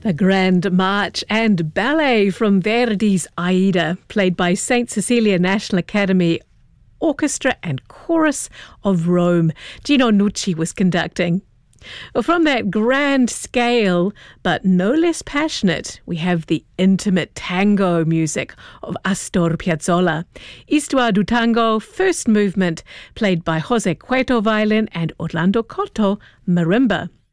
A grand march and ballet from Verdi's Aida, played by St. Cecilia National Academy Orchestra and Chorus of Rome. Gino Nucci was conducting. Well, from that grand scale, but no less passionate, we have the intimate tango music of Astor Piazzolla. Histoire du Tango, first movement, played by Jose Cueto violin and Orlando Cotto marimba.